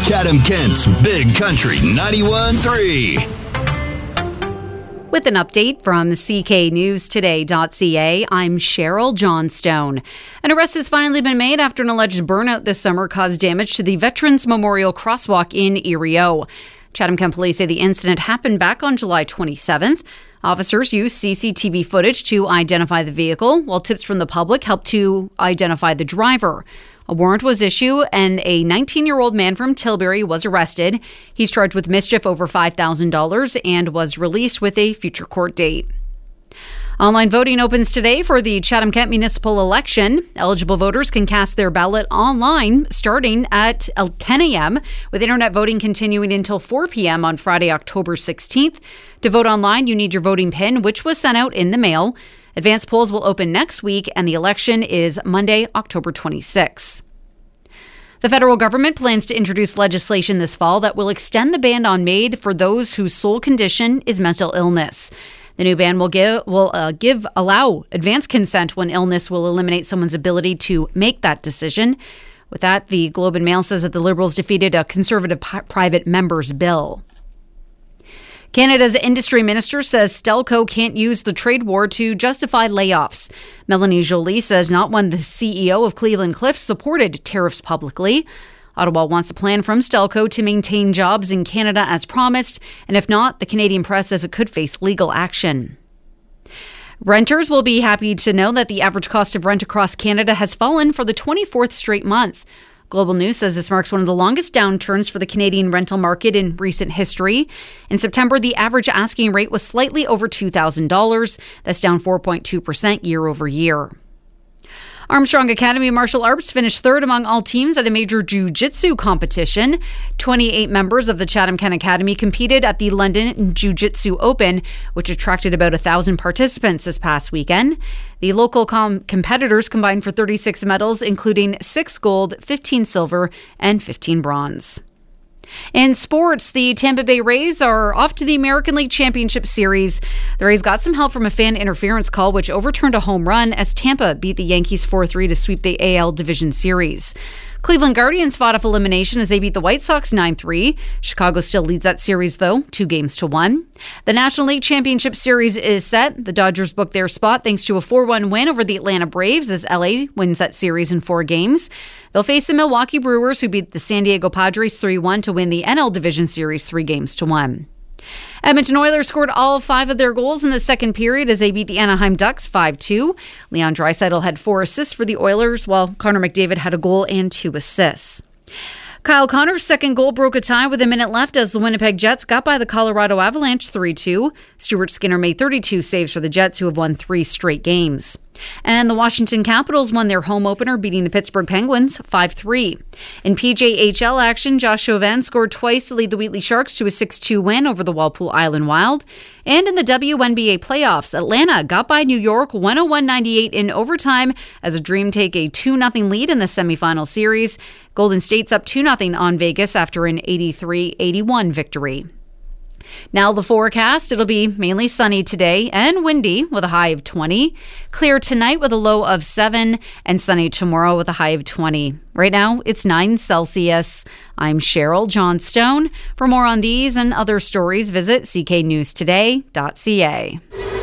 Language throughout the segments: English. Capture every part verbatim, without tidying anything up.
Chatham-Kent's Big Country ninety-one point three. With an update from C K News Today dot C A, I'm Cheryl Johnstone. An arrest has finally been made after an alleged burnout this summer caused damage to the Veterans Memorial Crosswalk in Erie-O. Chatham-Kent police say the incident happened back on July twenty-seventh. Officers used C C T V footage to identify the vehicle, while tips from the public helped to identify the driver. A warrant was issued and a nineteen-year-old man from Tilbury was arrested. He's charged with mischief over five thousand dollars and was released with a future court date. Online voting opens today for the Chatham-Kent municipal election. Eligible voters can cast their ballot online starting at ten a.m., with internet voting continuing until four p.m. on Friday, October sixteenth. To vote online, you need your voting PIN, which was sent out in the mail. Advanced polls will open next week, and the election is Monday, October twenty-sixth. The federal government plans to introduce legislation this fall that will extend the ban on MAID for those whose sole condition is mental illness. The new ban will give will uh, give allow advance consent when illness will eliminate someone's ability to make that decision. With that, the Globe and Mail says that the Liberals defeated a Conservative p- private member's bill. Canada's industry minister says Stelco can't use the trade war to justify layoffs. Melanie Joly says not when the C E O of Cleveland Cliffs supported tariffs publicly. Ottawa wants a plan from Stelco to maintain jobs in Canada as promised, and if not, the Canadian press says it could face legal action. Renters will be happy to know that the average cost of rent across Canada has fallen for the twenty-fourth straight month. Global News says this marks one of the longest downturns for the Canadian rental market in recent history. In September, the average asking rate was slightly over two thousand dollars. That's down four point two percent year over year. Armstrong Academy Martial Arts finished third among all teams at a major jiu-jitsu competition. twenty-eight members of the Chatham-Kent Academy competed at the London Jiu-Jitsu Open, which attracted about one thousand participants this past weekend. The local com- competitors combined for thirty-six medals, including six gold, fifteen silver, and fifteen bronze. In sports, the Tampa Bay Rays are off to the American League Championship Series. The Rays got some help from a fan interference call, which overturned a home run as Tampa beat the Yankees four three to sweep the A L Division Series. Cleveland Guardians fought off elimination as they beat the White Sox nine three. Chicago still leads that series, though, two games to one. The National League Championship Series is set. The Dodgers booked their spot thanks to a four one win over the Atlanta Braves as L A wins that series in four games. They'll face the Milwaukee Brewers, who beat the San Diego Padres three one to win the N L Division Series three games to one. Edmonton Oilers scored all five of their goals in the second period as they beat the Anaheim Ducks five two. Leon Draisaitl had four assists for the Oilers, while Connor McDavid had a goal and two assists. Kyle Connor's second goal broke a tie with a minute left as the Winnipeg Jets got by the Colorado Avalanche three two. Stuart Skinner made thirty-two saves for the Jets, who have won three straight games. And the Washington Capitals won their home opener, beating the Pittsburgh Penguins five three. In P J H L action, Josh Chauvin scored twice to lead the Wheatley Sharks to a six two win over the Walpole Island Wild. And in the W N B A playoffs, Atlanta got by New York one oh one ninety-eight in overtime as the Dream take a two nothing lead in the semifinal series. Golden State's up two nothing on Vegas after an eighty-three eighty-one victory. Now the forecast, it'll be mainly sunny today and windy with a high of twenty. Clear tonight with a low of seven and sunny tomorrow with a high of twenty. Right now, it's nine Celsius. I'm Cheryl Johnstone. For more on these and other stories, visit C K News Today dot C A.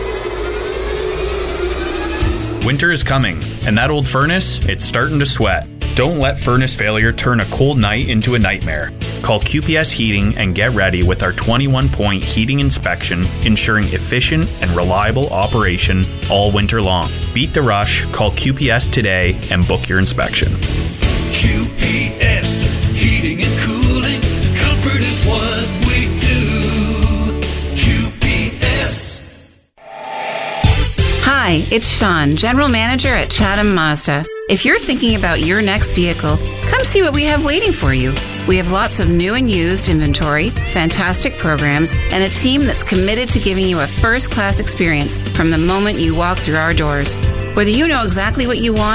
Winter is coming, and that old furnace, it's starting to sweat. Don't let furnace failure turn a cold night into a nightmare. Call Q P S Heating and get ready with our twenty-one point heating inspection, ensuring efficient and reliable operation all winter long. Beat the rush, call Q P S today and book your inspection. Q P S, heating and cooling, comfort is what we do. Q P S. Hi, it's Sean, General Manager at Chatham Mazda. If you're thinking about your next vehicle, come see what we have waiting for you. We have lots of new and used inventory, fantastic programs, and a team that's committed to giving you a first-class experience from the moment you walk through our doors. Whether you know exactly what you want